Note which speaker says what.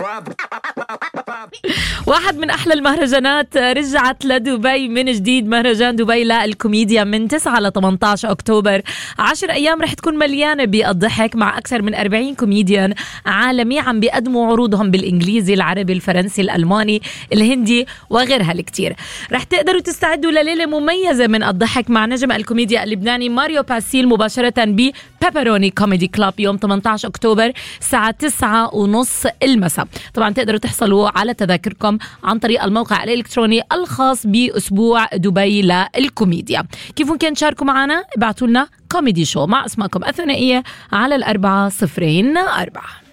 Speaker 1: واحد من أحلى المهرجانات رجعت لدبي من جديد، مهرجان دبي للكوميديا من 9 ل 18 أكتوبر. 10 أيام رح تكون مليانة بالضحك مع أكثر من 40 كوميديان عالمي عم بيقدموا عروضهم بالإنجليزي، العربي، الفرنسي، الألماني، الهندي وغيرها الكتير. رح تقدروا تستعدوا لليلة مميزة من الضحك مع نجم الكوميديا اللبناني ماريو باسيل مباشرة ببيبروني كوميدي كلاب يوم 18 أكتوبر الساعة 9:30 المساء. طبعا تقدروا تحصلوا على تذاكركم عن طريق الموقع الإلكتروني الخاص بأسبوع دبي للكوميديا. كيف ممكن تشاركوا معنا؟ ابعتوا لنا كوميدي شو مع اسمكم الثنائية على 4004.